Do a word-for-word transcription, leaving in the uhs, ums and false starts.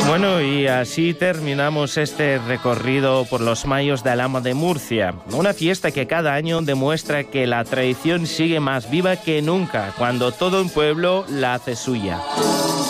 Bueno, y así terminamos este recorrido por los mayos de Alhama de Murcia. Una fiesta que cada año demuestra que la tradición sigue más viva que nunca, cuando todo un pueblo la hace suya.